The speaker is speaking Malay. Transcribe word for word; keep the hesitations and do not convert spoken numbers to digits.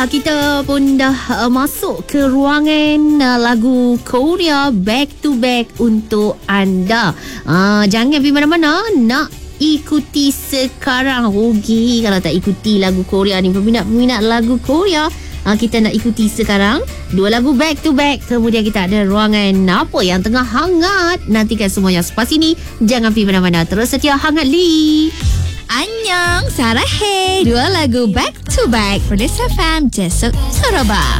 Baiklah, kita pun dah uh, masuk ke ruangan uh, lagu Korea back to back untuk anda. Uh, jangan pergi mana-mana, nak ikuti sekarang. Rugi kalau tak ikuti lagu Korea ni. Peminat-peminat lagu Korea, uh, kita nak ikuti sekarang. Dua lagu back to back. Kemudian kita ada ruangan apa yang tengah hangat. Nantikan semuanya selepas ini. Jangan pergi mana-mana. Terus setia hangat Li. Annyeong, Sarah Hey. Dua lagu back to back. Police F M, Jesuk, Sarawak.